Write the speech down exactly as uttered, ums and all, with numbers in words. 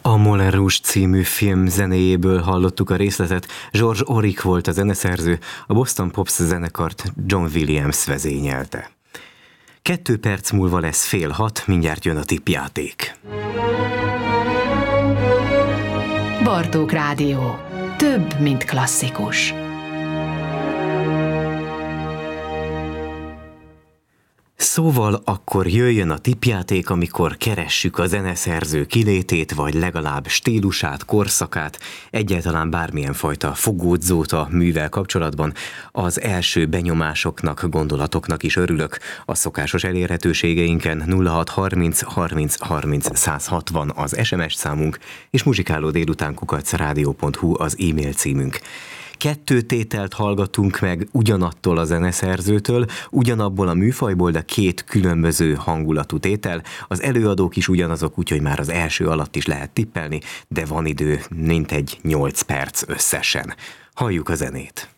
A Moulin Rouge című film zenéjéből hallottuk a részletet. George Auric volt a zeneszerző, a Boston Pops zenekart John Williams vezényelte. Kettő perc múlva lesz fél hat, mindjárt jön a tippjáték. Bartók Rádió. Több, mint klasszikus. Szóval akkor jöjjön a tippjáték, amikor keressük a zeneszerző kilétét, vagy legalább stílusát, korszakát, egyáltalán bármilyen fajta fogódzót a művel kapcsolatban. Az első benyomásoknak, gondolatoknak is örülök. A szokásos elérhetőségeinken nulla hat harminc harminc harminc száz hatvan az es em es számunk, és muzsikáló délután kukac rádió pont hu az e-mail címünk. Kettő tételt hallgatunk meg ugyanattól a zeneszerzőtől, ugyanabból a műfajból, de két különböző hangulatú tétel. Az előadók is ugyanazok, úgyhogy már az első alatt is lehet tippelni, de van idő, mintegy nyolc perc összesen. Halljuk a zenét!